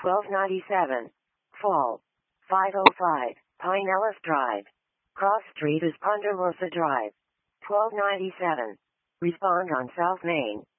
1297. Fall. 505. Pinellas Drive. Cross Street is Ponderosa Drive. 1297. Respond on South Main.